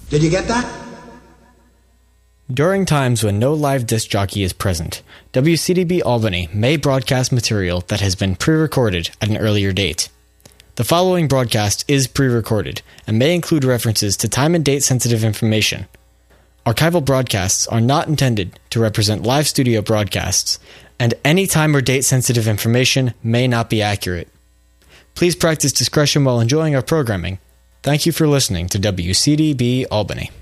Did you get that? During times when no live disc jockey is present, WCDB Albany may broadcast material that has been pre-recorded at an earlier date. The following broadcast is pre-recorded and may include references to time and date sensitive information. Archival broadcasts are not intended to represent live studio broadcasts, and any time or date sensitive information may not be accurate. Please practice discretion while enjoying our programming. Thank you for listening to WCDB Albany.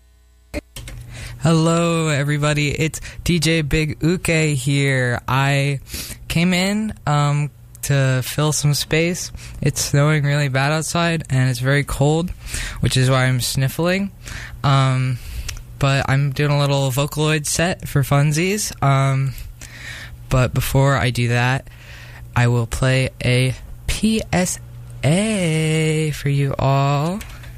Hello, everybody. It's DJ Big Uke here. I came in to fill some space. It's snowing really bad outside, and it's very cold, which is why I'm sniffling. But I'm doing a little Vocaloid set for funsies. But before I do that, I will play a PSA for you all.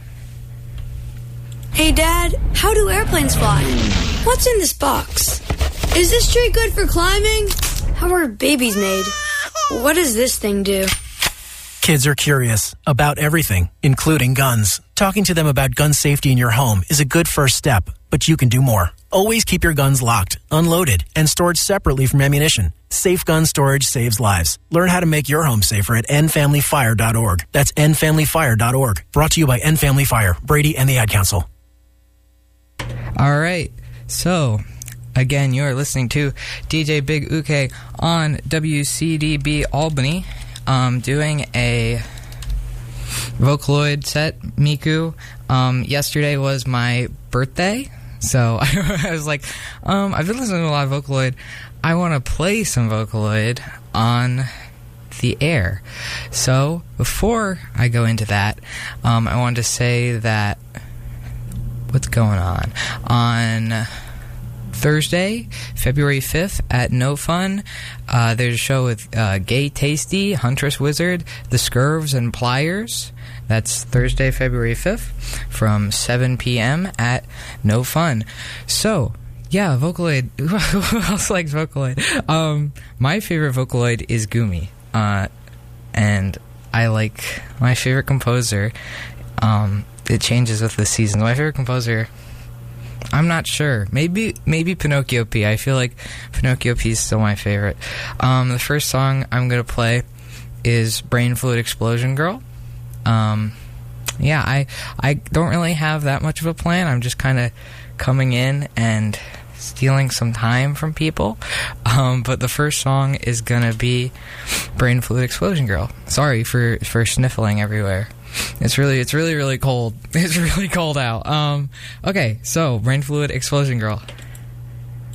Hey, Dad, how do airplanes fly? What's in this box? Is this tree good for climbing? How are babies made? What does this thing do? Kids are curious about everything, including guns. Talking to them about gun safety in your home is a good first step, but you can do more. Always keep your guns locked, unloaded, and stored separately from ammunition. Safe gun storage saves lives. Learn how to make your home safer at endfamilyfire.org. That's endfamilyfire.org. Brought to you by End Family Fire, Brady, and the Ad Council. All right, so again, you're listening to DJ Big Uke on WCDB Albany, doing a Vocaloid set, Miku. Yesterday was my birthday, so I was like, I've been listening to a lot of Vocaloid. I want to play some Vocaloid on the air. So before I go into that, I wanted to say that what's going on Thursday, February 5th at No Fun. There's a show with Gay Tasty, Huntress Wizard, The Scurvs, and Pliers. That's Thursday, February 5th from 7 p.m. at No Fun. So, yeah, Vocaloid. Who else likes Vocaloid? My favorite Vocaloid is Gumi. And I like my favorite composer. It changes with the season. My favorite composer, I'm not sure. Maybe Pinocchio P. I feel like Pinocchio P is still my favorite. The first song I'm going to play is Brain Fluid Explosion Girl. I don't really have that much of a plan. I'm just kind of coming in and stealing some time from people. But the first song is going to be Brain Fluid Explosion Girl. Sorry for sniffling everywhere. It's really cold. It's really cold out. Okay, so Brain Fluid Explosion Girl.